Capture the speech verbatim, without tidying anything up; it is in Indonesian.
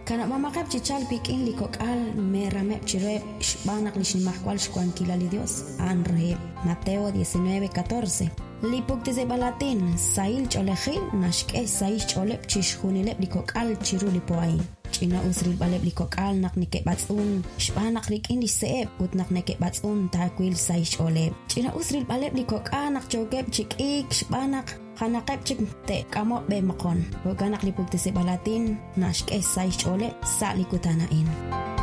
Kana mamakap chichal pikin likokal meramep chirep shbanak lishnimakwal shkuankila li Dios. Anre Mateo diecinueve catorce. Lipuk tise balatin sail cholejil nashke sail cholep chishhunilep likokal chiru lipoai. China usril balep likokal nak nike batsun shbanak rikin liseep ut nak nike batsun takwil sail cholep. China usril balep likokal nak jogep chikik shbanak Hanakep chik te kamot be makon. Boganak lipuk tise balatin nashke sail cholep sa likutanain.